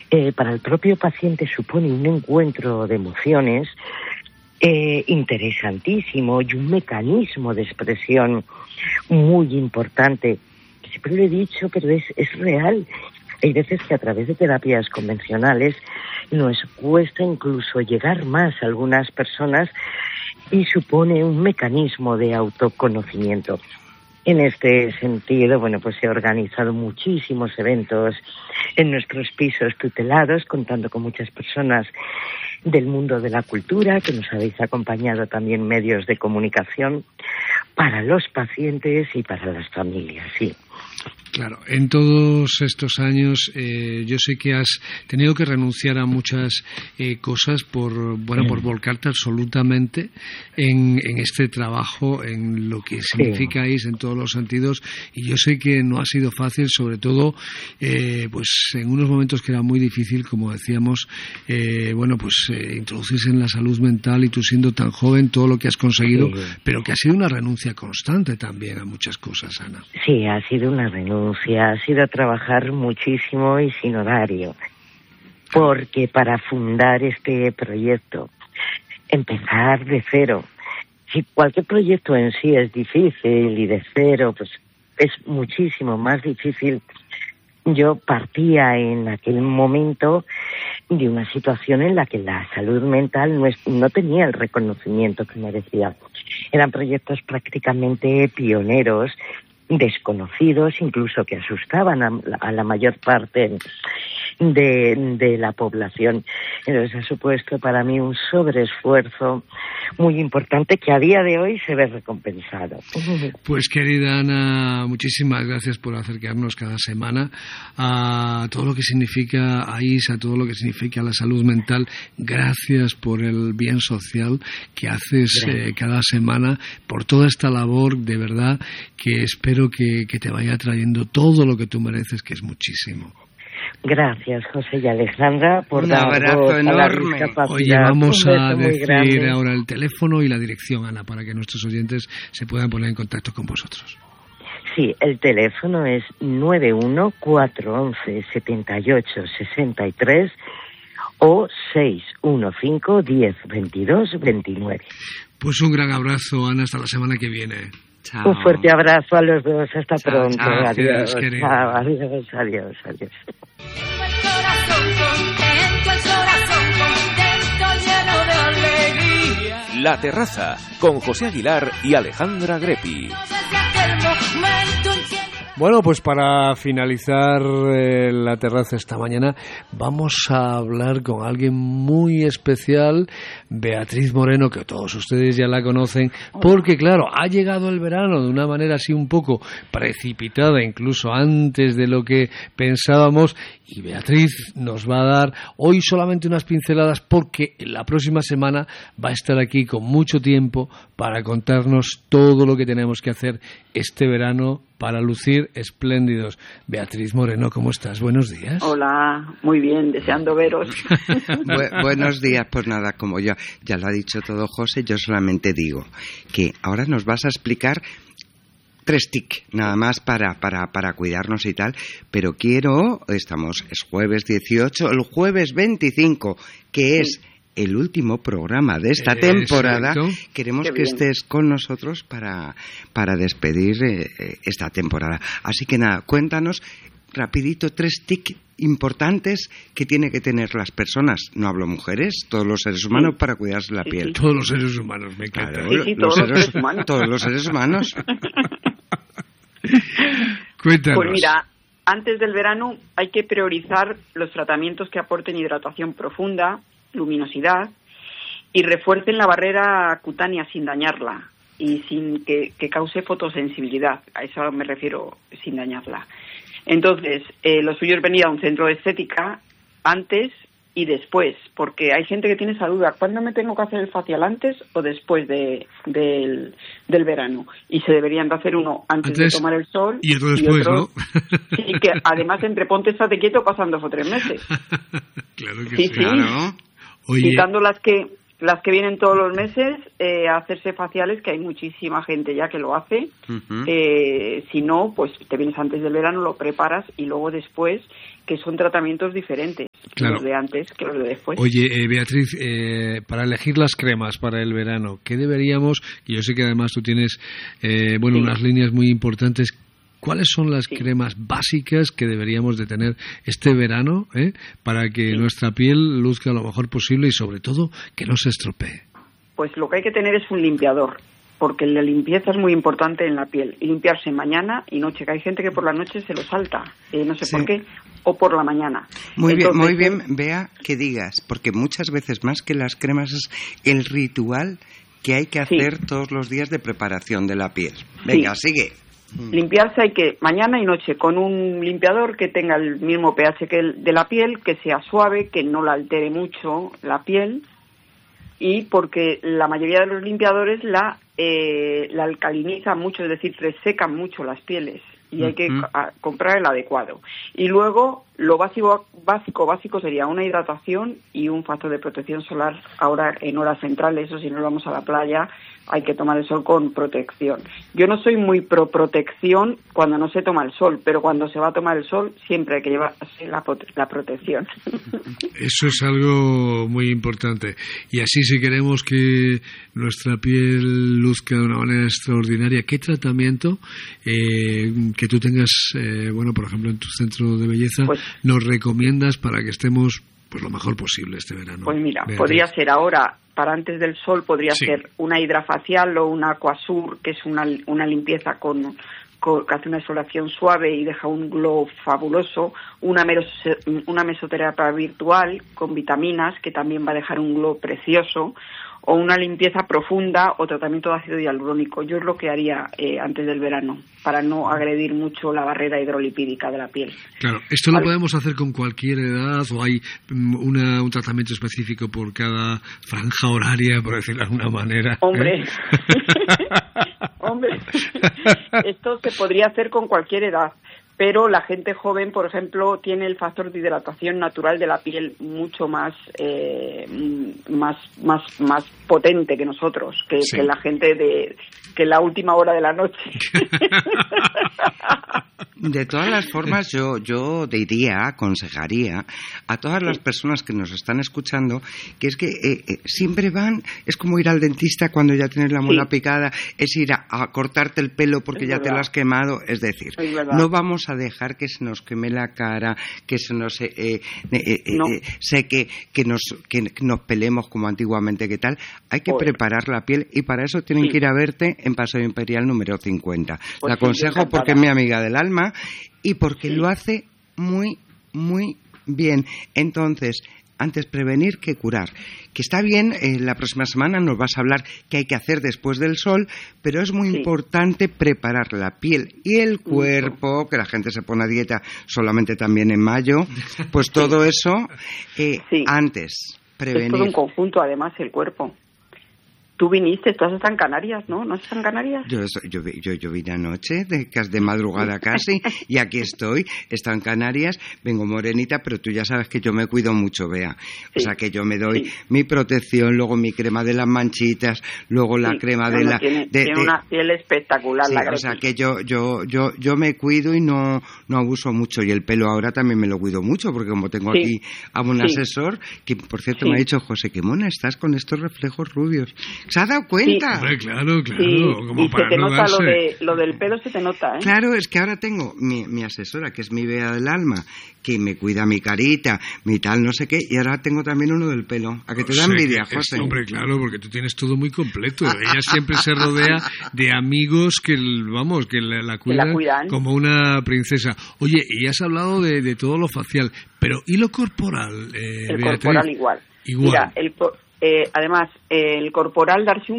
para el propio paciente supone un encuentro de emociones interesantísimo y un mecanismo de expresión muy importante. Siempre lo he dicho, pero es real. Hay veces que a través de terapias convencionales nos cuesta incluso llegar más a algunas personas y supone un mecanismo de autoconocimiento. En este sentido, pues se han organizado muchísimos eventos en nuestros pisos tutelados, contando con muchas personas del mundo de la cultura, que nos habéis acompañado también medios de comunicación, para los pacientes y para las familias, sí. Claro, en todos estos años yo sé que has tenido que renunciar a muchas cosas por volcarte absolutamente en este trabajo, en lo que significáis en todos los sentidos, y yo sé que no ha sido fácil, sobre todo pues en unos momentos que era muy difícil, como decíamos, introducirse en la salud mental, y tú siendo tan joven, todo lo que has conseguido, pero que ha sido una renuncia constante también a muchas cosas, Ana. Sí, ha sido una renuncia, ha sido trabajar muchísimo y sin horario, porque para fundar este proyecto, empezar de cero, si cualquier proyecto en sí es difícil y de cero, pues es muchísimo más difícil. Yo partía en aquel momento de una situación en la que la salud mental no tenía el reconocimiento que merecía. Eran proyectos prácticamente pioneros, desconocidos, incluso que asustaban a la mayor parte de la población. Entonces ha supuesto para mí un sobreesfuerzo muy importante que a día de hoy se ve recompensado. Pues querida Ana, muchísimas gracias por acercarnos cada semana a todo lo que significa AIS, a todo lo que significa la salud mental. Gracias por el bien social que haces cada semana, por toda esta labor, de verdad, que espero que te vaya trayendo todo lo que tú mereces, que es muchísimo. Gracias, José y Alejandra, por un dar abrazo voz enorme. A la discapacidad. Oye, vamos a decir grande. ahora el teléfono y la dirección, Ana, para que nuestros oyentes se puedan poner en contacto con vosotros. Sí, el teléfono es 91-411-78-63 o 615-10-22-29. Pues un gran abrazo, Ana, hasta la semana que viene. Chao. Un fuerte abrazo a los dos. Hasta pronto. Chao. Adiós. Chao, adiós. La Terraza, con José Aguilar y Alejandra Grepi. Bueno, pues para finalizar la terraza esta mañana vamos a hablar con alguien muy especial, Beatriz Moreno, que todos ustedes ya la conocen, porque claro, ha llegado el verano de una manera así un poco precipitada, incluso antes de lo que pensábamos, y Beatriz nos va a dar hoy solamente unas pinceladas, porque la próxima semana va a estar aquí con mucho tiempo para contarnos todo lo que tenemos que hacer este verano para lucir espléndidos. Beatriz Moreno, ¿cómo estás? Buenos días. Hola, muy bien, deseando veros. Buenos días, pues nada, como ya lo ha dicho todo José, yo solamente digo que ahora nos vas a explicar 3 tics, nada más para cuidarnos y tal, pero es jueves 18, el jueves 25, que es el último programa de esta temporada. Queremos que estés con nosotros para despedir esta temporada. Así que nada, cuéntanos rapidito 3 tics importantes que tiene que tener las personas, no hablo mujeres, todos los seres humanos, para cuidarse la piel. Todos los seres humanos, me encanta. Claro, todos los seres humanos. Todos los seres humanos. Cuéntanos. Pues mira, antes del verano hay que priorizar los tratamientos que aporten hidratación profunda, luminosidad y refuercen la barrera cutánea sin dañarla y sin que cause fotosensibilidad. A eso me refiero, sin dañarla. Entonces, lo suyo es venir a un centro de estética antes y después, porque hay gente que tiene esa duda: ¿cuándo me tengo que hacer el facial, antes o después del verano? Y se deberían de hacer uno antes de tomar el sol y otro después, ¿no? Sí, que además entre ponte estate quieto pasan 2 o 3 meses. Claro que sí. Claro. Oye. Quitando las que vienen todos los meses, hacerse faciales, que hay muchísima gente ya que lo hace. Uh-huh. Si no, pues te vienes antes del verano, lo preparas y luego después, que son tratamientos diferentes. Claro. Los de antes que los de después. Oye, Beatriz, para elegir las cremas para el verano, ¿qué deberíamos? Y yo sé que además tú tienes unas líneas muy importantes. ¿Cuáles son las cremas básicas que deberíamos de tener este verano para que nuestra piel luzca lo mejor posible y sobre todo que no se estropee? Pues lo que hay que tener es un limpiador, porque la limpieza es muy importante en la piel. Y limpiarse mañana y noche, que hay gente que por la noche se lo salta, no sé por qué, o por la mañana. Muy bien, Bea, que digas, porque muchas veces más que las cremas es el ritual que hay que hacer todos los días de preparación de la piel. Venga, sigue. Limpiarse hay que mañana y noche con un limpiador que tenga el mismo pH que el de la piel, que sea suave, que no la altere mucho la piel, y porque la mayoría de los limpiadores la alcalinizan mucho, es decir, resecan mucho las pieles, y hay que comprar el adecuado. Y luego lo básico sería una hidratación y un factor de protección solar ahora en horas centrales. Eso, si nos vamos a la playa, hay que tomar el sol con protección. Yo no soy muy pro protección cuando no se toma el sol, pero cuando se va a tomar el sol siempre hay que llevarse la protección. Eso es algo muy importante. Y así, si queremos que nuestra piel luzca de una manera extraordinaria, ¿qué tratamiento que tú tengas, por ejemplo, en tu centro de belleza, nos recomiendas para que estemos lo mejor posible este verano? Pues mira, podría ser ahora, para antes del sol, podría ser una hidrafacial o una Aquasur, que es una limpieza que hace una exfoliación suave y deja un glow fabuloso, una mesoterapia virtual con vitaminas, que también va a dejar un glow precioso, o una limpieza profunda o tratamiento de ácido hialurónico. Yo es lo que haría antes del verano, para no agredir mucho la barrera hidrolipídica de la piel. Claro, ¿esto lo podemos hacer con cualquier edad o hay un tratamiento específico por cada franja horaria, por decirlo de alguna manera? Hombre, esto se podría hacer con cualquier edad, pero la gente joven, por ejemplo, tiene el factor de hidratación natural de la piel mucho más potente que nosotros, que la gente que la última hora de la noche. De todas las formas, yo aconsejaría a todas las personas que nos están escuchando que es que siempre es como ir al dentista cuando ya tienes la muela picada, es ir a cortarte el pelo porque ya te lo has quemado, es decir, no vamos a dejar que se nos queme la cara, que se nos seque, que nos pelemos como antiguamente, ¿qué tal? Hay que preparar la piel y para eso tienen que ir a verte en Paseo Imperial número 50. La aconsejo porque es mi amiga del alma y porque lo hace muy, muy bien. Entonces, antes prevenir que curar. Que está bien, la próxima semana nos vas a hablar qué hay que hacer después del sol, pero es muy importante preparar la piel y el cuerpo, que la gente se pone a dieta solamente también en mayo, pues todo eso antes, prevenir. Es todo un conjunto, además, el cuerpo. Tú viniste, tú has estado en Canarias, ¿no? ¿No has estado en Canarias? Yo vine anoche, de madrugada casi, y aquí estoy, he estado en Canarias, vengo morenita, pero tú ya sabes que yo me cuido mucho, Bea. O sea, que yo me doy mi protección, luego mi crema de las manchitas, luego la crema de la... Tiene una piel espectacular, la o sea, que yo me cuido y no abuso mucho, y el pelo ahora también me lo cuido mucho, porque como tengo aquí a un asesor, que por cierto me ha dicho, José, qué mona estás con estos reflejos rubios. ¿Se ha dado cuenta? Hombre, claro. Como y para se te no nota darse... lo del pelo, se te nota, ¿eh? Claro, es que ahora tengo mi asesora, que es mi Bea del alma, que me cuida mi carita, mi tal, no sé qué, y ahora tengo también uno del pelo. ¿A que te da envidia, José? Hombre, claro, porque tú tienes todo muy completo. Ella siempre se rodea de amigos que la cuidan como una princesa. Oye, y has hablado de todo lo facial, pero ¿y lo corporal, El Beatriz? corporal igual. Mira, además, el corporal, darse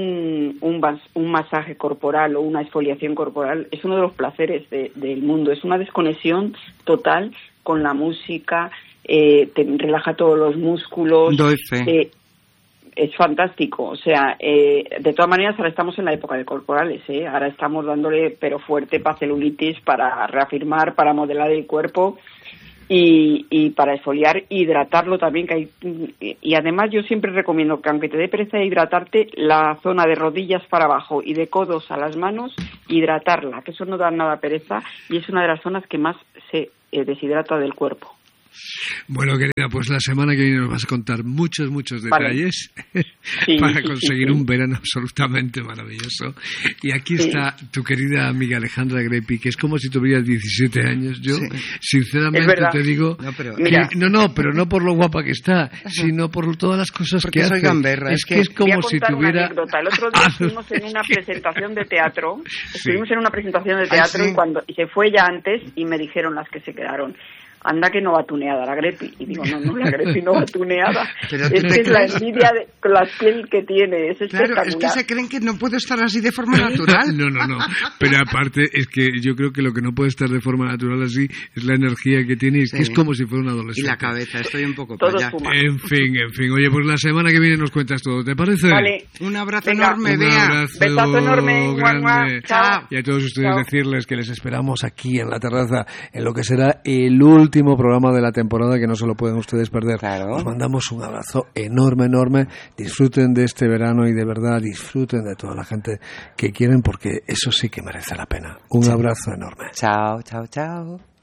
un masaje corporal o una exfoliación corporal es uno de los placeres del mundo. Es una desconexión total con la música, te relaja todos los músculos. Doy fe. Es fantástico. O sea, de todas maneras, ahora estamos en la época de corporales, ¿eh? Ahora estamos dándole, pero fuerte, para celulitis, para reafirmar, para modelar el cuerpo. Y para exfoliar, hidratarlo también, y además yo siempre recomiendo que aunque te dé pereza hidratarte, la zona de rodillas para abajo y de codos a las manos, hidratarla, que eso no da nada pereza y es una de las zonas que más se deshidrata del cuerpo. Bueno, querida, pues la semana que viene nos vas a contar muchos detalles para conseguir un verano absolutamente maravilloso. Y aquí está tu querida amiga Alejandra Grepi, que es como si tuvieras 17 años. Yo, sinceramente, te digo... pero no por lo guapa que está, sino por todas las cosas porque que hace. Gamberra, es que es como si tuviera... El otro día estuvimos en una presentación de teatro, y se fue ya antes y me dijeron las que se quedaron: anda que no va tuneada la Grepi. Y digo, no, la Grepi no va tuneada. Es la envidia de la piel que tiene, es espectacular. Claro, es que se creen que no puedo estar así de forma natural. No. Pero aparte, es que yo creo que lo que no puede estar de forma natural así es la energía que tiene, que es como si fuera un adolescente. Y la cabeza, estoy un poco todo para allá. En fin. Oye, pues la semana que viene nos cuentas todo, ¿te parece? Vale. Un abrazo enorme, Bea. Un abrazo besazo enorme. grande. Chao. Y a todos ustedes decirles que les esperamos aquí en La Terraza, en lo que será el último programa de la temporada, que no se lo pueden ustedes perder. Claro. Os mandamos un abrazo enorme. Disfruten de este verano y de verdad disfruten de toda la gente que quieren, porque eso sí que merece la pena. Un abrazo enorme. Chao.